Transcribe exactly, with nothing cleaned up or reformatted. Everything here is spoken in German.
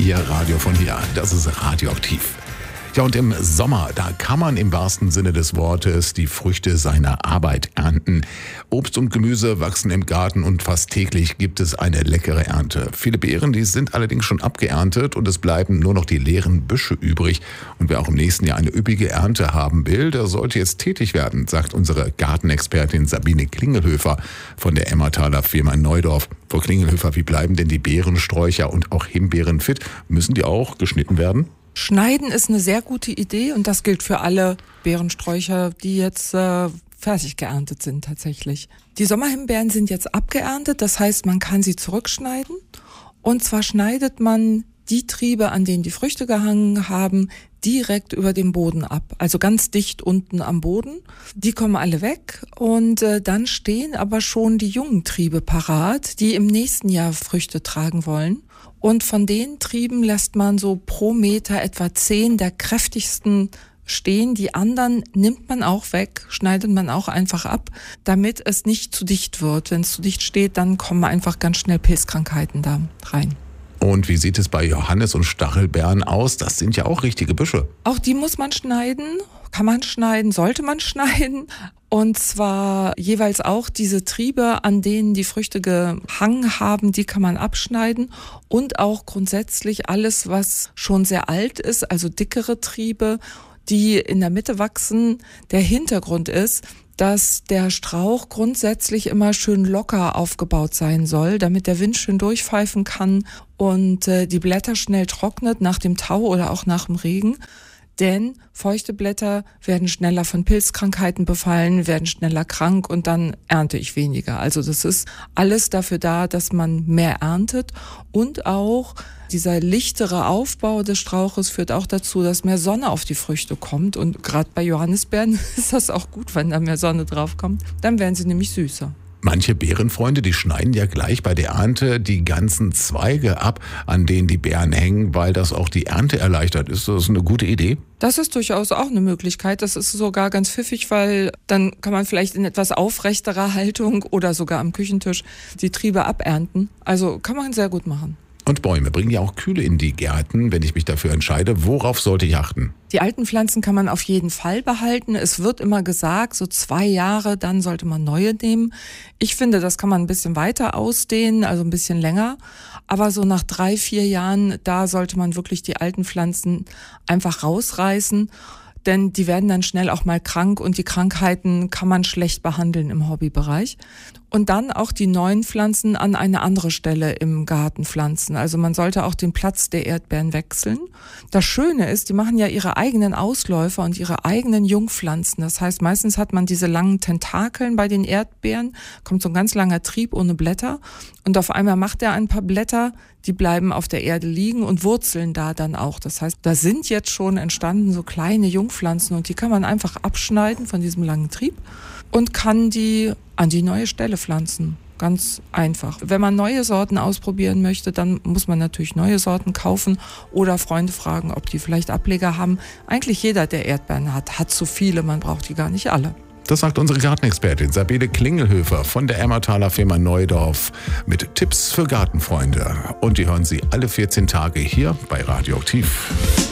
Ihr Radio von hier. Das ist Radioaktiv. Ja, und im Sommer, da kann man im wahrsten Sinne des Wortes die Früchte seiner Arbeit ernten. Obst und Gemüse wachsen im Garten und fast täglich gibt es eine leckere Ernte. Viele Beeren, die sind allerdings schon abgeerntet und es bleiben nur noch die leeren Büsche übrig. Und wer auch im nächsten Jahr eine üppige Ernte haben will, der sollte jetzt tätig werden, sagt unsere Gartenexpertin Sabine Klingelhöfer von der Emmertaler Firma Neudorf. Frau Klingelhöfer, wie bleiben denn die Beerensträucher und auch Himbeeren fit? Müssen die auch geschnitten werden? Schneiden ist eine sehr gute Idee und das gilt für alle Beerensträucher, die jetzt äh, fertig geerntet sind tatsächlich. Die Sommerhimbeeren sind jetzt abgeerntet, das heißt, man kann sie zurückschneiden. Und zwar schneidet man die Triebe, an denen die Früchte gehangen haben, direkt über dem Boden ab, also ganz dicht unten am Boden. Die kommen alle weg und äh, dann stehen aber schon die jungen Triebe parat, die im nächsten Jahr Früchte tragen wollen. Und von den Trieben lässt man so pro Meter etwa zehn der kräftigsten stehen. Die anderen nimmt man auch weg, schneidet man auch einfach ab, damit es nicht zu dicht wird. Wenn es zu dicht steht, dann kommen einfach ganz schnell Pilzkrankheiten da rein. Und wie sieht es bei Johannis- und Stachelbeeren aus? Das sind ja auch richtige Büsche. Auch die muss man schneiden, kann man schneiden, sollte man schneiden. Und zwar jeweils auch diese Triebe, an denen die Früchte gehangen haben, die kann man abschneiden. Und auch grundsätzlich alles, was schon sehr alt ist, also dickere Triebe, die in der Mitte wachsen. Der Hintergrund ist, dass der Strauch grundsätzlich immer schön locker aufgebaut sein soll, damit der Wind schön durchpfeifen kann und äh, die Blätter schnell trocknet nach dem Tau oder auch nach dem Regen. Denn feuchte Blätter werden schneller von Pilzkrankheiten befallen, werden schneller krank und dann ernte ich weniger. Also das ist alles dafür da, dass man mehr erntet. Und auch dieser lichtere Aufbau des Strauches führt auch dazu, dass mehr Sonne auf die Früchte kommt. Und gerade bei Johannisbeeren ist das auch gut, wenn da mehr Sonne drauf kommt. Dann werden sie nämlich süßer. Manche Beerenfreunde, die schneiden ja gleich bei der Ernte die ganzen Zweige ab, an denen die Beeren hängen, weil das auch die Ernte erleichtert. Ist das eine gute Idee? Das ist durchaus auch eine Möglichkeit. Das ist sogar ganz pfiffig, weil dann kann man vielleicht in etwas aufrechterer Haltung oder sogar am Küchentisch die Triebe abernten. Also kann man sehr gut machen. Und Bäume bringen ja auch Kühle in die Gärten, wenn ich mich dafür entscheide. Worauf sollte ich achten? Die alten Pflanzen kann man auf jeden Fall behalten. Es wird immer gesagt, so zwei Jahre, dann sollte man neue nehmen. Ich finde, das kann man ein bisschen weiter ausdehnen, also ein bisschen länger. Aber so nach drei, vier Jahren, da sollte man wirklich die alten Pflanzen einfach rausreißen. Denn die werden dann schnell auch mal krank und die Krankheiten kann man schlecht behandeln im Hobbybereich. Und dann auch die neuen Pflanzen an eine andere Stelle im Garten pflanzen. Also man sollte auch den Platz der Erdbeeren wechseln. Das Schöne ist, die machen ja ihre eigenen Ausläufer und ihre eigenen Jungpflanzen. Das heißt, meistens hat man diese langen Tentakeln bei den Erdbeeren, kommt so ein ganz langer Trieb ohne Blätter und auf einmal macht er ein paar Blätter, die bleiben auf der Erde liegen und wurzeln da dann auch. Das heißt, da sind jetzt schon entstanden so kleine Jungpflanzen und die kann man einfach abschneiden von diesem langen Trieb und kann die an die neue Stelle pflanzen. Ganz einfach. Wenn man neue Sorten ausprobieren möchte, dann muss man natürlich neue Sorten kaufen oder Freunde fragen, ob die vielleicht Ableger haben. Eigentlich jeder, der Erdbeeren hat, hat zu viele, man braucht die gar nicht alle. Das sagt unsere Gartenexpertin Sabine Klingelhöfer von der Emmertaler Firma Neudorf mit Tipps für Gartenfreunde. Und die hören Sie alle vierzehn Tage hier bei Radioaktiv.